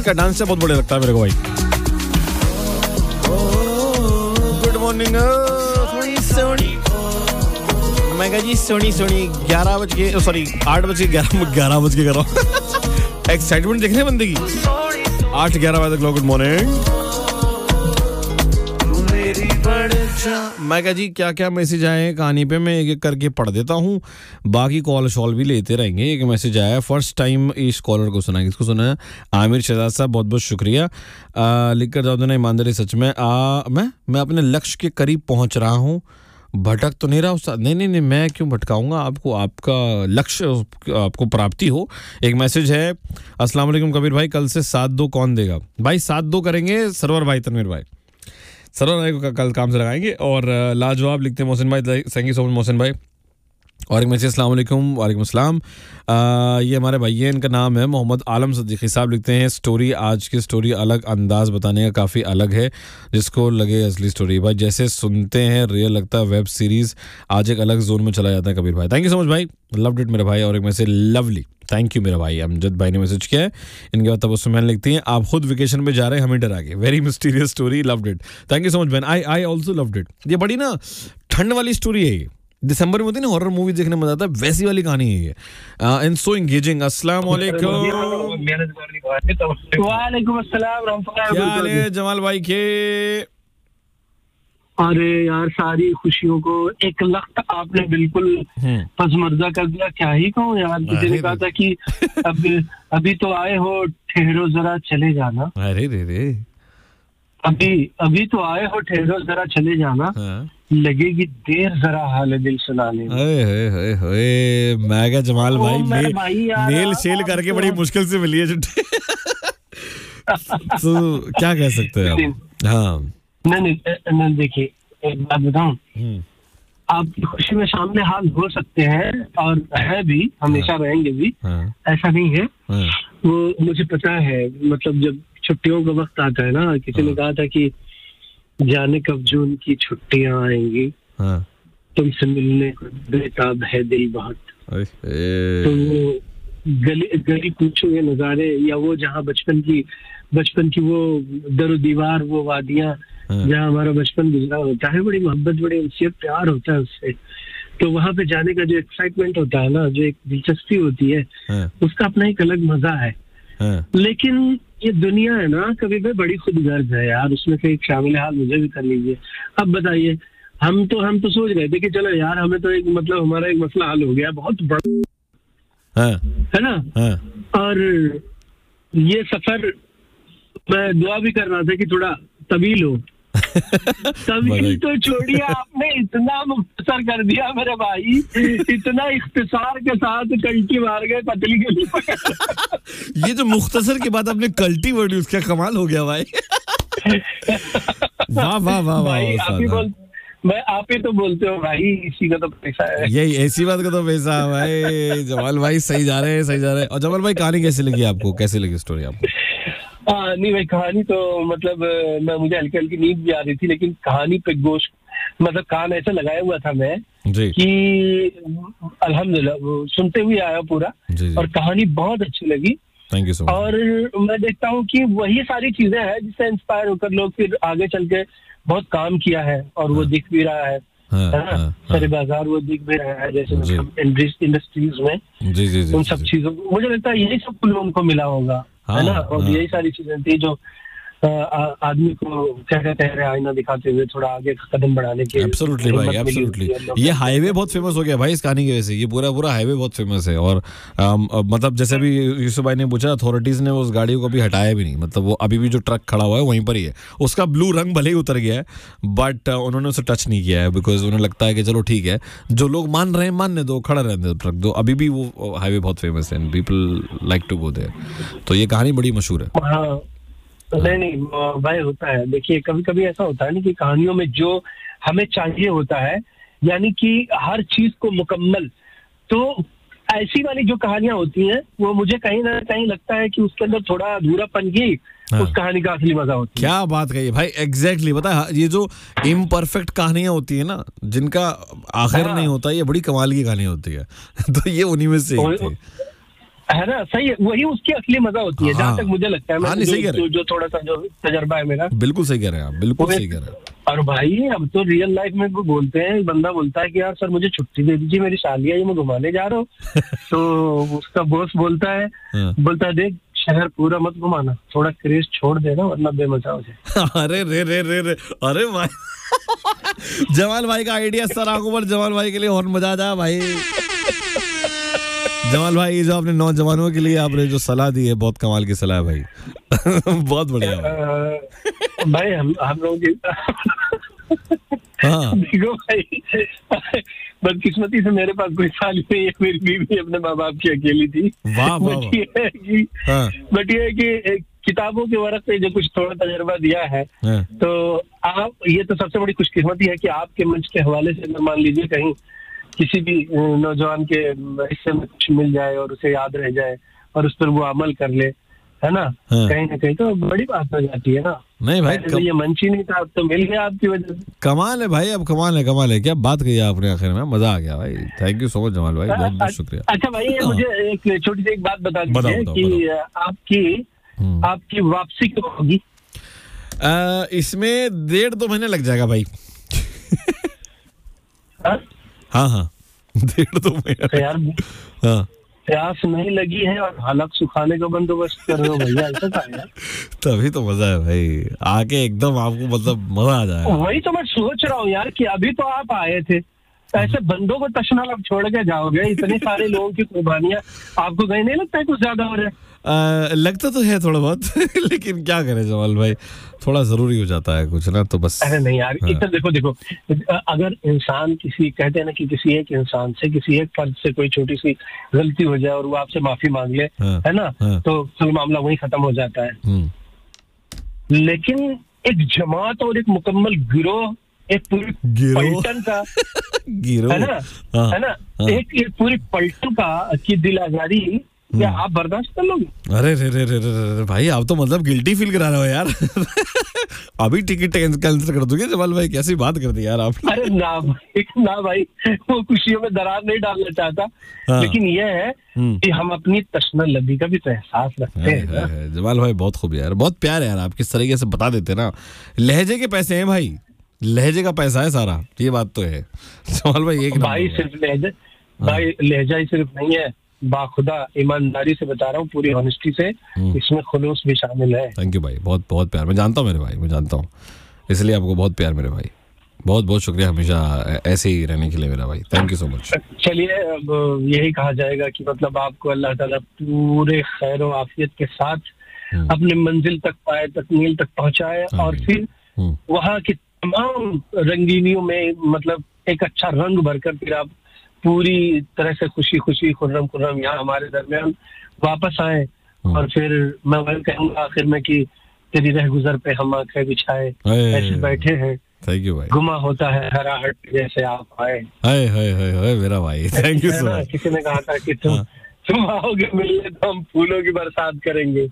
इसका डांस बहुत बढ़िया लगता है मेरे को भाई। गुड मॉर्निंग मैं कहा जी सोनी 11 बज के सॉरी 8 बज के 11 बज के कर रहा हूँ। एक्साइटमेंट देखने बंदे की 8-11 बजे तक। गुड मॉर्निंग मैं कहा जी क्या क्या मैसेज आए हैं कहानी पे, मैं एक एक करके पढ़ देता हूँ, बाकी कॉल शॉल भी लेते रहेंगे। एक मैसेज आया है, फर्स्ट टाइम इस कॉलर को सुना, किसको सुना है? आमिर शहजाद साहब, बहुत बहुत शुक्रिया। लिख कर जाओ देना ईमानदारी सच में मैं अपने लक्ष्य के करीब पहुँच रहा हूँ, भटक तो नहीं रहा उस्ताद। नहीं मैं क्यों भटकाऊंगा आपको, आपका लक्ष्य आपको प्राप्ति हो। एक मैसेज है, अस्सलाम वालेकुम कबीर भाई, कल से 7-2 कौन देगा? भाई 7-2 करेंगे सरवर भाई, तनवीर भाई, सरवर भाई को कल काम से लगाएंगे। और लाजवाब लिखते हैं मोहसिन भाई, thank you so much Mohsin भाई। और एक मैसेज, अस्सलाम वालेकुम। वालेकुम अस्सलाम। ये हमारे भाई हैं, इनका नाम है मोहम्मद आलम सदीकी साहब, लिखते हैं स्टोरी, आज की स्टोरी अलग अंदाज बताने का काफ़ी अलग है, जिसको लगे असली स्टोरी। भाई जैसे सुनते हैं रियल लगता है, वेब सीरीज़ आज एक अलग जोन में चला जाता है कबीर भाई। थैंक यू सो मच भाई, लव्ड इट मेरे भाई। और एक मैसेज लवली, थैंक यू मेरा भाई, अमजद भाई ने मैसेज किया है। इनके बाद तब मैंने लिखती हैं, आप खुद वेकेशन पे जा रहे हैं, हमें डरा के, very mysterious story, loved it. Thank you so much बहन, आई ऑल्सो लव्ड इट। ये बड़ी ना ठंड वाली स्टोरी है, ये दिसंबर में होती है ना हॉरर मूवी देखने में मजा आता है, वैसी वाली कहानी है ये, एंड सो एंगेजिंग। अस्सलाम वालेकुम। वालेकुम अस्सलाम। क्या हाल है जमाल भाई के? अरे यार सारी खुशियों को एक लख्त आपने बिल्कुल पसमर्जा कर दिया, क्या ही कहूँ यार। किसी ने कहा था कि अभी तो आए हो, ठहरो जरा चले जाना। अरे रे अभी तो आए हो, ठहरो जरा चले जाना, लगेगी देर जरा हाल दिल सुनाने में। मैं क्या जमाल भाई मेल शेल करके बड़ी मुश्किल से मिली है छुट्टी। तो क्या कह सकते हैं आप? हाँ नहीं देखिए, एक बात बताऊं, आपकी खुशी में सामने हाल हो सकते हैं और है भी, हमेशा रहेंगे भी, ऐसा नहीं है। वो मुझे पता है, मतलब जब छुट्टियों का वक्त आता है ना, किसी ने कहा था कि जाने कब जून की छुट्टियां आएंगी, तुमसे मिलने को बेताब है दिल बहुत। तो वो गली पूछोगे नजारे, या वो जहाँ बचपन की वो दरो दीवार, वो वादियां जहाँ हमारा बचपन गुजरा होता है, बड़ी मोहब्बत, बड़ी उनसे प्यार होता है उससे। तो वहां पे जाने का जो एक्साइटमेंट होता है ना, जो एक दिलचस्पी होती है, उसका अपना एक अलग मजा है। लेकिन ये दुनिया है ना कभी भी बड़ी खुदगर्ज है यार, उसमें से एक शामिल हाल मुझे भी कर लीजिए। अब बताइए, हम तो सोच रहे थे कि चलो यार, हमें तो एक मतलब हमारा एक मसला हल हो गया, बहुत बड़ा है ना। और ये सफर मैं दुआ भी कर रहा था कि थोड़ा तवील हो। तवील तो छोड़िए, आपने इतना मुख्तसर कर दिया मेरे भाई, इतना इख्तिसार के साथ कल्टी मार गए पतली गली। ये जो मुख्तसर के बाद आपने कल्टी वर्ड यूज किया, कमाल हो गया भाई। वाह वाह वाह वाह। मैं आप ही तो बोलते हो भाई, इसी का तो पैसा है। यही ऐसी बात का तो पैसा है भाई। जमाल भाई सही जा रहे हैं। और जमाल भाई कहानी कैसी लगी आपको, कैसी लगी स्टोरी आपको? नहीं भाई, कहानी तो मतलब मुझे हल्की हल्की नींद भी आ रही थी, लेकिन कहानी पे गोश मतलब कान ऐसा लगाया हुआ था मैं कि अल्हम्दुलिल्लाह सुनते हुए आया पूरा। और कहानी बहुत अच्छी लगी। Thank you so much. और मैं देखता हूँ कि वही सारी चीजें हैं जिससे इंस्पायर होकर लोग फिर आगे चल के बहुत काम किया है, और वो दिख भी रहा है सारे बाजार, वो दिख भी रहा है, जैसे इंडस्ट्रीज में जी उन सब चीजों, मुझे लगता है यही सब लोगों को मिला होगा, है ना। और यही सारी चीजें थी जो आदमी को क्या कहते हैं, आईना दिखाते हुए थोड़ा आगे कदम बढ़ाने के। एब्सोल्युटली भाई, एब्सोल्युटली। ये हाईवे बहुत फेमस हो गया भाई इस कहानी की वजह से, ये पूरा हाईवे बहुत फेमस है। और मतलब जैसे अभी यूसुफ भाई ने पूछा, अथॉरिटीज ने उस गाड़ी को कभी हटाया भी नहीं, मतलब वो अभी भी जो ट्रक खड़ा हुआ है वहीं पर ही है। उसका ब्लू रंग भले ही उतर गया है, बट उन्होंने उसे टच नहीं किया है, बिकॉज उन्हें लगता है कि चलो ठीक है, जो लोग मान रहे हैं मानने दो, खड़ा रहने दो ट्रक दो। अभी भी वो हाईवे बहुत फेमस है, people like to go there. तो ये कहानी बड़ी मशहूर है। नहीं भाई, होता है। देखिए कभी कभी ऐसा होता है ना कि कहानियों में जो हमें चाहिए होता है, यानी कि हर चीज को मुकम्मल, तो ऐसी वाली जो कहानियां होती हैं वो मुझे कहीं ना कहीं लगता है कि उसके अंदर थोड़ा अधूरापन ही उस कहानी का असली मजा होती है। क्या बात कही भाई, एग्जैक्टली। पता है ये जो इम्परफेक्ट कहानियां होती है ना, जिनका आखिर नहीं होता, ये बड़ी कमाल की कहानी होती है। तो ये उन्हीं में से एक थी। है ना, सही है, वही उसकी असली मजा होती है। हाँ। जहाँ तक मुझे लगता है, हाँ, नहीं, सही कह रहे हैं। जो थोड़ा सा जो तजर्बा है मेरा, बिल्कुल सही कह रहे हैं आप, बिल्कुल सही कह रहे हैं। और भाई अब तो रियल लाइफ में वो बोलते हैं, बंदा बोलता है कि यार सर मुझे छुट्टी दे दीजिए, मेरी शादी है, ये मैं घुमाने जा रहा हूँ। तो उसका बॉस बोलता है देख शहर पूरा मत घुमाना, थोड़ा क्रेज छोड़ देना वरना बेमजा हो जाए। अरे रे अरे भाई जमाल भाई का आइडिया सर आंखों पर, जमाल भाई के लिए और मजा आ जाए भाई। जमाल भाई जो आपने नौजवानों के लिए आपने जो सलाह दी है, बहुत कमाल की सलाह है भाई। बहुत बढ़िया भाई। हम लोगों की हाँ। देखो भाई, बदकिस्मती से मेरे पास कोई साल नहीं है, मेरी बीवी अपने माँ बाप की अकेली थी। वाह वाह। बट ये है कि किताबों के वर्क पे जो कुछ थोड़ा तजर्बा दिया है, तो आप, ये तो सबसे बड़ी खुशकिस्मती है कि आपके मंच के हवाले से अगर मान लीजिए कहीं किसी भी नौजवान के हिस्से में कुछ मिल जाए और उसे याद रह जाए और उस पर वो अमल कर ले, है ना, कहीं ना कहीं तो बड़ी बात हो जाती है ना। नहीं भाई, तो ये मंच ही नहीं था, अब तो मिल गया आपकी वजह से। कमाल है भाई, अब कमाल है। क्या बात कही आपने आखिर में, मजा आ गया भाई। Thank you so much Jamal भाई, बहुत बहुत शुक्रिया। अच्छा भाई, मुझे एक छोटी सी एक बात बता दीजिए कि आपकी वापसी कब होगी? इसमें 1.5-2 महीने लग जाएगा भाई। हाँ 1.5-2 महीने। तो यार हाँ, प्यास नहीं लगी है और हालत सुखाने का बंदोबस्त कर रहे हो भैया, ऐसा था यार। तभी तो मजा है भाई, आके एकदम आपको मतलब मजा आ जाएगा। वही तो मैं सोच रहा हूँ यार कि अभी तो आप आए थे, ऐसे बंदों को तशना अब छोड़ के जाओगे, इतने सारे लोगों की कुर्बानियां, आपको कहीं नहीं लगता है कुछ ज्यादा हो रहा है? लगता तो है थोड़ा बहुत। लेकिन क्या करें जमाल भाई, थोड़ा जरूरी हो जाता है कुछ ना, तो बस। अरे नहीं यार, इतना देखो अगर इंसान किसी, कहते हैं ना कि किसी एक इंसान से, किसी एक फर्द से कोई छोटी सी गलती हो जाए और वो आपसे माफी मांग ले, है ना, तो फिर मामला वहीं खत्म हो जाता है। लेकिन एक जमात और एक मुकम्मल गिरोह, एक पूरी पलटन का गिरोह, है ना, एक पूरी पलटन का की दिल आजारी, क्या आप बर्दाश्त कर लोगे? अरे रे भाई, आप तो मतलब गिल्टी फील करा रहे हो यार। अभी टिकट कैंसिल कर दोगे जमाल भाई, कैसी बात कर दी यार आप। अरे ना भाई, वो खुशियों में दरार नहीं डालना चाहता, लेकिन ये है कि हम अपनी तशना लबी का भी तो एहसास रखते हैं। जमाल भाई बहुत खूब यार, बहुत प्यार है यार, आप किस तरीके से बता देते ना। लहजे के पैसे हैं भाई, लहजे का पैसा है सारा, ये बात तो है जमाल भाई। एक भाई सिर्फ लहजा, भाई लहजा ही सिर्फ नहीं है, बाखुदा ईमानदारी से बता रहा हूँ, पूरी ऑनेस्टी से, इसमें खुलूस भी शामिल है। थैंक यू भाई, बहुत बहुत प्यार, मैं जानता हूँ मेरे भाई, मैं जानता हूँ, इसलिए आपको बहुत प्यार मेरे भाई, बहुत बहुत शुक्रिया हमेशा ऐसे ही रहने के लिए मेरा भाई, थैंक यू सो मच। चलिए, अब यही कहा जाएगा कि मतलब आपको अल्लाह ताला पूरे खैर और आफियत के साथ अपने मंजिल तक पाए, तकमील तक पहुंचाए, और फिर वहाँ की तमाम रंगीनियों में मतलब एक अच्छा रंग भरकर फिर आप पूरी तरह से खुशी खुशी खुर्रम खुर्रम यहाँ हमारे दरमियान वापस आए। और फिर मैं वही कहूँगा आखिर में कि तेरी रह गुजर पे हम आंखें बिछाए, ऐसे बैठे हैं, थैंक यू भाई, गुमा होता है हराहट जैसे आप आए। हाय मेरा भाई, थैंक यू सो मच। किसी ने कहा था कि तुम आओगे मिलने तो हम फूलों की बरसात करेंगे।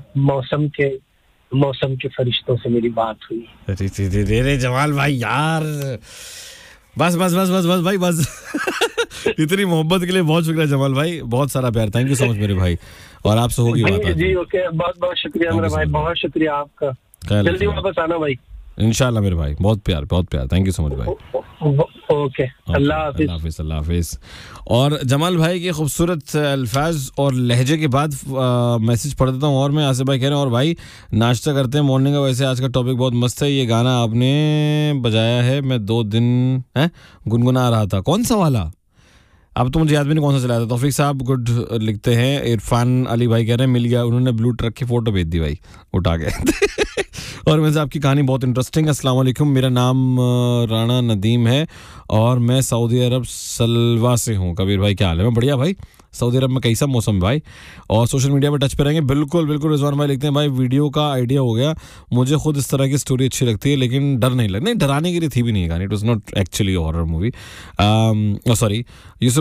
मौसम के फरिश्तों से मेरी बात हुई। अरे जमाल भाई यार, बस भाई बस। इतनी मोहब्बत के लिए बहुत शुक्रिया जमाल भाई, बहुत सारा प्यार, थैंक यू सो मच मेरे भाई, और आपसे होगी बात जी। ओके, बहुत बहुत शुक्रिया मेरा भाई, बहुत शुक्रिया आपका, जल्दी वापस आना भाई इंशाल्लाह मेरे भाई, बहुत प्यार, थैंक यू सो मच भाई। ओके, अल्लाह हाफिज। और जमाल भाई के खूबसूरत अल्फाज और लहजे के बाद मैसेज पढ़ देता हूँ, और मैं आसिफ भाई कह रहे हैं, और भाई नाश्ता करते हैं मॉर्निंग का, वैसे आज का टॉपिक बहुत मस्त है, ये गाना आपने बजाया है, मैं 2 दिन गुनगुना रहा था, कौन सा वाला, अब तो मुझे याद भी नहीं कौन सा चलाया था। तौफीक साहब गुड लिखते हैं, इरफान अली भाई कह रहे हैं मिल गया, उन्होंने ब्लू ट्रक की फोटो भेज दी भाई, उठा के। और वैसे आपकी कहानी बहुत इंटरेस्टिंग है। अस्सलाम वालेकुम, मेरा नाम राणा नदीम है और मैं सऊदी अरब सलवा से हूँ। कबीर भाई क्या हाल है? मैं बढ़िया भाई, सऊदी अरब में कैसा मौसम है भाई? और सोशल मीडिया पर टच पे रहेंगे, बिल्कुल बिल्कुल। रिजवान भाई लिखते हैं भाई वीडियो का आइडिया हो गया, मुझे खुद इस तरह की स्टोरी अच्छी लगती है लेकिन डर नहीं लगता, नहीं डराने के लिए थी भी नहीं कहानी, it was not actually horror movie, sorry. Yusuf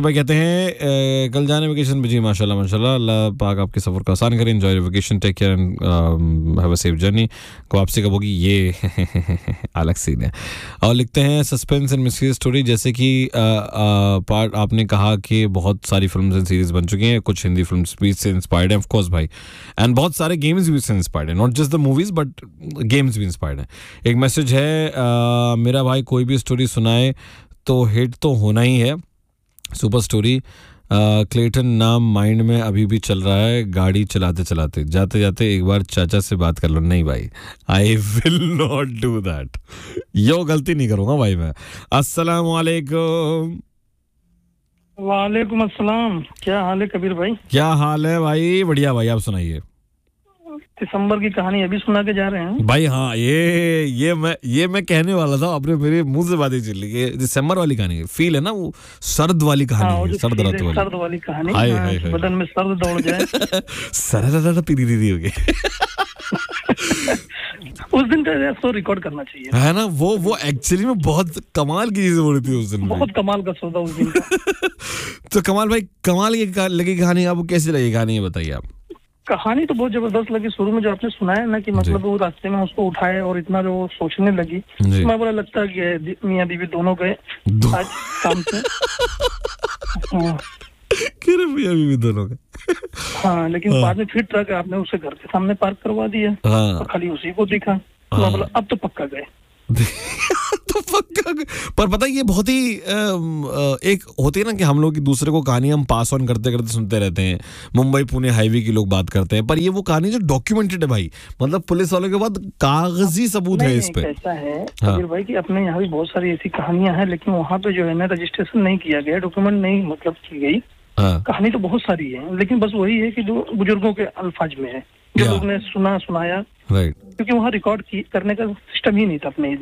Yusuf भाई कहते हैं कल जाने वेकेशन पे जी माशाल्लाह माशाल्लाह, अल्लाह पाक आपके सफ़र का आसान करें, enjoy vacation, take care and have a safe journey. को आपसे कब होगी ये अलग सीन है। और लिखते हैं सस्पेंस एंड मिस्ट्री स्टोरी, जैसे कि पार्ट आपने कहा कि बहुत सारी फिल्म्स एंड सीरीज बन चुकी हैं, कुछ हिंदी फिल्म्स भी से इंस्पायर्ड हैं ऑफ कोर्स भाई, एंड बहुत सारे गेम्स भी से इंस्पायर्ड हैं, not just the movies but games भी इंस्पायर्ड हैं। एक मैसेज है मेरा भाई कोई भी स्टोरी सुनाए तो हिट तो होना ही है, सुपर स्टोरी क्लेटन नाम माइंड में अभी भी चल रहा है, गाड़ी चलाते चलाते जाते जाते एक बार चाचा से बात कर लो। नहीं भाई, I will not do that, यो गलती नहीं करूंगा भाई मैं। अस्सलाम वालेकुम। वालेकुम अस्सलाम, क्या हाल है कबीर भाई? क्या हाल है भाई? बढ़िया भाई, आप सुनाइए। दिसंबर की कहानी अभी सुना के जा रहे हैं भाई। हाँ, ये मैं कहने वाला था, आपने मेरे मुंह से बातें चल रही है। दिसंबर वाली कहानी फील है ना, वो सर्द वाली कहानी है, सर्द वाली कहानी, बदन में सर्द दौड़ जाए सरद पीरी हो गई उस दिन का तो रिकॉर्ड करना चाहिए, है ना? वो एक्चुअली में बहुत कमाल की चीजें हो रही थी उस दिन, बहुत कमाल का सौदा उस दिन का। तो कमाल भाई, कमाल की लगी कहानी, आपको कैसी लगी कहानी, ये बताइए आप। कहानी तो बहुत जबरदस्त लगी, शुरू में जो आपने सुनाया ना कि मतलब वो रास्ते में उसको उठाए और इतना जो सोचने लगी, मैं बड़ा लगता है कि मियां बीवी दोनों गए आज काम से। मियां बीवी दोनों गए हाँ, लेकिन बाद में फिर ट्रक आपने उसे घर के सामने पार्क करवा दिया और खाली उसी को दिखा, मैं बोला अब तो पक्का गए तो पक्का। पर पता है ये बहुत ही एक होती है ना कि हम लोग की दूसरे को कहानी हम पास ऑन करते करते सुनते रहते हैं, मुंबई पुणे हाईवे की लोग बात करते हैं, पर ये वो कहानी जो डॉक्यूमेंटेड है भाई, मतलब पुलिस वालों के बाद कागजी सबूत है इस पे। ऐसा है कबीर भाई कि अपने यहाँ भी बहुत सारी ऐसी कहानियां हैं, लेकिन वहाँ पे जो है ना रजिस्ट्रेशन नहीं किया गया, डॉक्यूमेंट नहीं मतलब की गई। कहानी तो बहुत सारी है, लेकिन बस वही है कि जो बुजुर्गों के अल्फाज में है, जो लोग ने सुनाया, राइट, क्योंकि वहाँ रिकॉर्ड करने का सिस्टम ही नहीं था अपने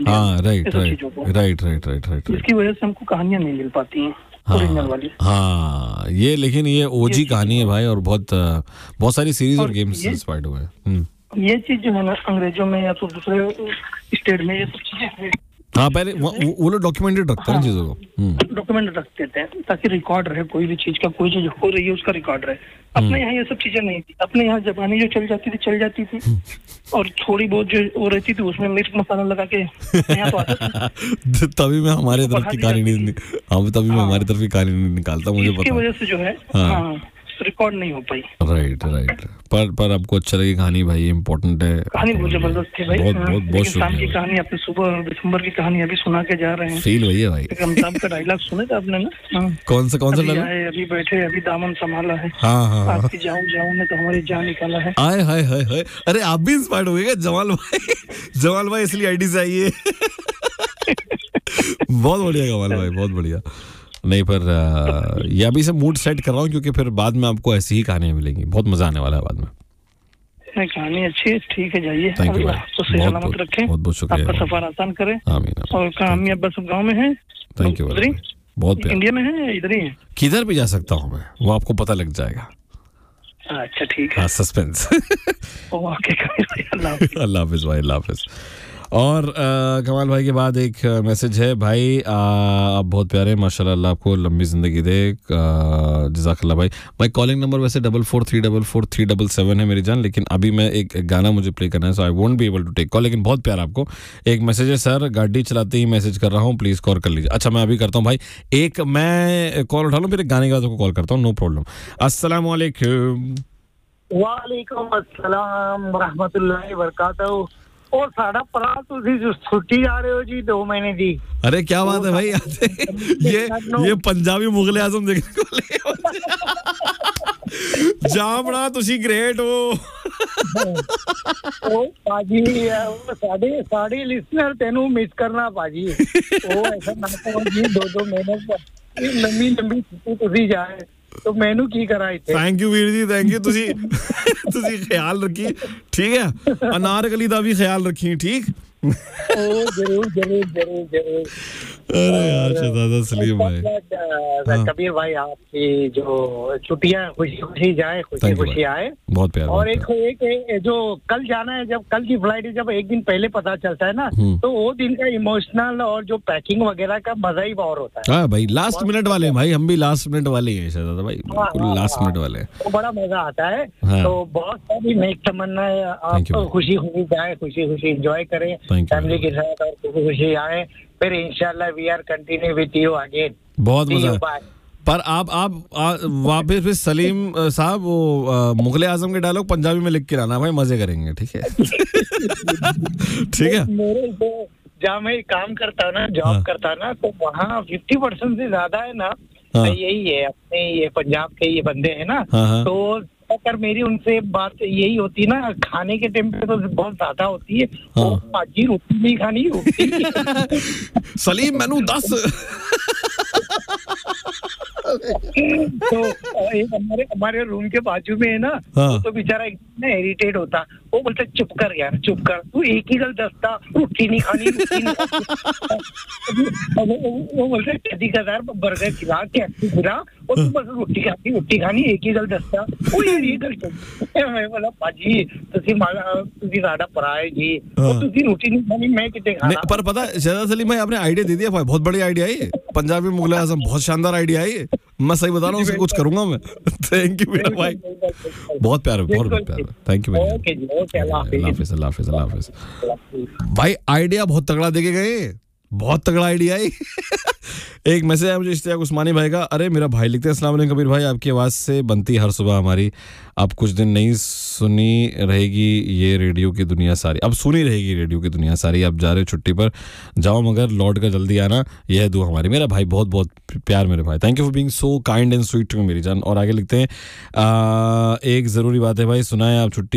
राइट, इसकी वजह से हमको कहानियां नहीं मिल पाती हैं ओरिजिनल वाली। हाँ, ये लेकिन ये ओजी कहानी है भाई, और बहुत सारी सीरीज और गेम्स इंस्पायर्ड हुए हैं। ये चीज जो है ना अंग्रेजों में या तो दूसरे स्टेट में ये सब चीजें, हाँ, पहले वो लोग डॉक्यूमेंटेड रखते हैं चीजों को, डॉक्यूमेंट रखते थे ताकि रिकॉर्ड रहे, कोई भी चीज का कोई चीज हो रही है उसका रिकॉर्ड रहे। अपने यहाँ ये सब चीजें नहीं थी, अपने यहाँ जबानी जो चल जाती थी और थोड़ी बहुत जो वो रहती थी उसमें मिर्च मसाला लगा के यहाँ तो आता तभी मैं हमारे तरफ की कहानी नहीं, तभी मैं हमारी तरफ की कहानी नहीं निकालता, मुझे पता है। वजह से जो है रिकॉर्ड नहीं हो पाई। राइट, पर आपको अच्छा लगी कहानी भाई, इम्पोर्टेंट है कहानी, बहुत जबरदस्त थी भाई। बहुत शाम की कहानी आपने सुबह, दिसंबर की कहानी अभी सुना के जा रहे हैं, फील वही है भाई। अमिताभ का डायलॉग सुने थे आपने ना? कौन सा डायलॉग? अभी बैठे अभी दामन संभाला है, हाँ, आपकी जाऊं ने तो हमारी जान निकाला है। आए हाय, अरे आप भी इंस्पायर्ड हो गए जमाल भाई इसलिए आईडी से आइए बहुत बढ़िया कमाल भाई, बहुत बढ़िया। नहीं, पर ये अभी से मूड सेट कर रहा हूँ, क्योंकि फिर बाद में आपको ऐसी ही कहानियां मिलेंगी, बहुत मजा आने वाला है बाद में। कहानी अच्छी है, ठीक है, जाइए। थैंक यू, तो सही सलामत रखें, बहुत शुक्रिया, आपका सफर आसान करे। आमीन। और कहानी अब बस गाँव में है? थैंक यू, बहुत इंडिया में है, इधर ही है? किधर भी जा सकता हूँ मैं, वो आपको पता लग जाएगा। अच्छा, ठीक है, सस्पेंस। अल्लाह हाफिज भाई, अल्लाह हाफिज। और कमाल भाई के बाद एक मैसेज है, भाई आप बहुत प्यारे, माशाल्लाह, अल्लाह आपको लंबी ज़िंदगी दे, जज़ाकल्लाह भाई। कॉलिंग नंबर वैसे 44344377 है मेरी जान, लेकिन अभी मैं एक गाना मुझे प्ले करना है, सो I won't be able to take call, लेकिन बहुत प्यार आपको। एक मैसेज है, सर गाड़ी चलाते ही मैसेज कर रहा हूँ, प्लीज़ कॉल कर लीजिए। अच्छा, मैं अभी करता हूँ भाई, एक मैं कॉल उठा लूँ, फिर एक गाने के बाद आपको कॉल करता हूँ, नो प्रॉब्लम। अस्सलाम वालेकुम। वालेकुम अस्सलाम रहमतुल्लाहि व बरकातहू। और साढ़ा परा तुसी छुट्टी आ रहे हो जी 2 महीने दी। अरे क्या बात है भाई, ये पंजाबी मुगले आजम देखने को ले जामड़ा, तुसी ग्रेट हो। ओ पाजी, साढ़े लिसनर तेनू मिस करना पाजी, ओ ऐसा ना करो जी, 2 महीने लंबी छुट्टी तुसी जाए तो मैनू की करा इत्थे। Thank you Veer ji, thank you. तुसी ख्याल रखी, ठीक है, अनारकली दा भी ख्याल रखी, ठीक। ओ जरूर। अरे यार शहजादा सलीम भाई, कबीर भाई आपकी जो छुट्टियां खुशी खुशी जाए, खुशी Thank you खुशी भाई। आए। बहुत प्यार, और बहुत प्यार। एक जो कल जाना है, जब कल की फ्लाइट है, जब एक दिन पहले पता चलता है ना, तो वो दिन का इमोशनल और जो पैकिंग वगैरह का मजा ही और होता है। हाँ भाई, लास्ट मिनट वाले हैं भाई, हम भी लास्ट मिनट वाले हैं शहजादा भाई, बिल्कुल लास्ट मिनट वाले हैं। तो बड़ा मजा आता है। हाँ। तो बहुत सारी नेक तमन्ना है, Thank you आप भाई। खुशी खुशी जाए, खुशी खुशी एंजॉय करें Thank you फैमिली भाई। के साथ, और खुशी खुशी आए। फिर इंशाल्लाह we are continue with you again. बहुत मजा है। पर आप वापस फिर सलीम साहब वो मुगले आजम के डायलॉग पंजाबी में लिख के लाना भाई, मजे करेंगे, ठीक है? ठीक है। मेरे जो जहाँ मैं काम करता ना, जॉब करता ना, तो वहाँ 50% से ज्यादा है ना, यही है अपने ये पंजाब के ये बंदे हैं ना। तो अगर मेरी उनसे बात यही होती ना, खाने के टाइम पे तो बहुत ज्यादा होती है। भाजी रोटी नहीं खानी, रोटी। सलीम मैनू 10। तो एक हमारे रूम के बाजू में है ना, वो तो बेचारा एकदम इरिटेट होता। वो बोलता चुप कर यार, चुप कर, तू एक ही गल दसता, रोटी नहीं खानी, रोटी नहीं खानी। वो बोलता कदी कदार बर्गर खिला, कैप्सी खिला, और तू बस रोटी खानी, एक ही गल दसता। वो यार ये गल मैं बोला भाजी तुसी साडा भरा है जी, तुसी रोटी नहीं खानी, मैं कितने खाना। पर पता है शहजादा सलीम भाई, आपने आइडिया दे दिया भाई, बहुत बड़ी आइडिया है, पंजाबी मुगले आजम बहुत शानदार आइडिया है, मैं सही बता रहा हूँ, उससे कुछ करूंगा मैं। थैंक यू मेरा भाई, बहुत प्यार, बहुत प्यार, थैंक यू भाई, अल्लाह हाफिज। भाई आइडिया बहुत तगड़ा देके गए, बहुत तगड़ा आइडिया है। एक मैसेज आया मुझे इश्तियाक उस्मानी भाई का, अरे मेरा भाई लिखते हैं, अस्सलाम वालेकुम कबीर भाई, आपकी आवाज़ से बनती हर सुबह हमारी, अब कुछ दिन नहीं सुनी रहेगी ये रेडियो की दुनिया सारी, अब सुनी रहेगी रेडियो की दुनिया सारी, अब जा रहे छुट्टी पर, जाओ मगर लौट कर जल्दी आना, यह है दुआ हमारी। मेरा भाई बहुत बहुत प्यार मेरे भाई, thank you for being so kind and sweet to मेरी जान। और आगे लिखते हैं एक ज़रूरी बात है भाई, सुना है आप छुट्टी